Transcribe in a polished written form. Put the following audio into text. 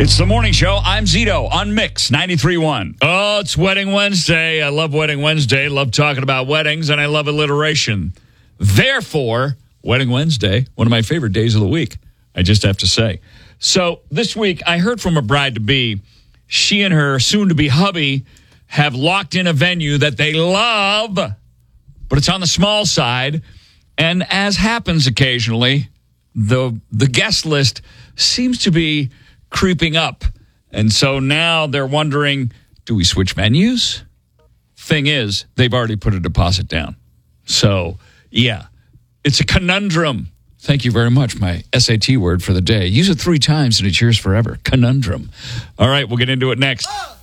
It's the morning show. I'm Zito on Mix 93.1. Oh, it's Wedding Wednesday. I love Wedding Wednesday. Love talking about weddings, and I love alliteration. Therefore, Wedding Wednesday, one of my favorite days of the week, I just have to say. So this week, I heard from a bride-to-be. She and her soon-to-be hubby have locked in a venue that they love, but it's on the small side. And as happens occasionally, the guest list seems to be creeping up. And so now they're wondering, do we switch venues? Thing is, they've already put a deposit down. So, yeah, it's a conundrum. Thank you very much, my SAT word for the day. Use it 3 times and it's yours forever. Conundrum. All right, we'll get into it next.